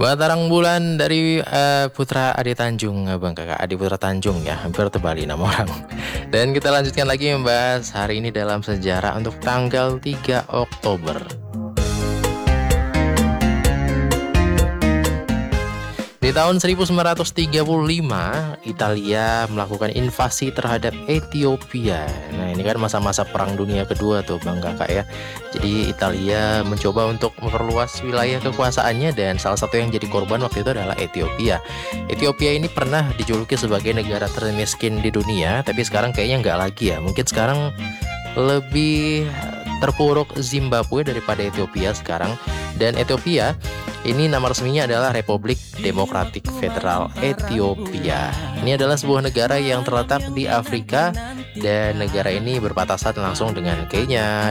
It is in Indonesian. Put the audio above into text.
Batarang Bulan dari Putra Adi Tanjung, Bang Kakak Adi Putra Tanjung ya, hampir terbalik nama orang. Dan kita lanjutkan lagi membahas hari ini dalam sejarah untuk tanggal 3 Oktober. Di tahun 1935, Italia melakukan invasi terhadap Ethiopia. Nah, ini kan masa-masa Perang Dunia Kedua tuh, Bang Kakak ya. Jadi Italia mencoba untuk memperluas wilayah kekuasaannya dan salah satu yang jadi korban waktu itu adalah Ethiopia. Ethiopia ini pernah dijuluki sebagai negara termiskin di dunia, tapi sekarang kayaknya nggak lagi ya. Mungkin sekarang lebih terpuruk Zimbabwe daripada Ethiopia sekarang. Dan Ethiopia ini nama resminya adalah Republik Demokratik Federal Ethiopia. Ini adalah sebuah negara yang terletak di Afrika dan negara ini berbatasan langsung dengan Kenya,